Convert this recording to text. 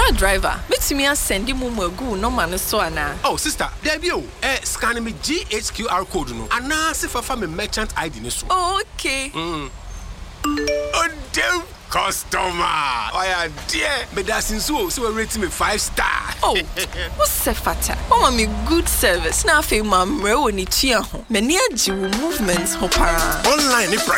Bra driver, metumi asend mu magu no man so ana. Oh sister, there be scan me GHQR code no. Ana se fafa me merchant ID ne so. Oh, okay. Oh damn customer. Oh yeah, dear. Me da sinso so rate me 5 star. Oh, what's fata? Oh, me good service. Na fe mamre woni tua ho. Me ni agi wo movements ho para. Online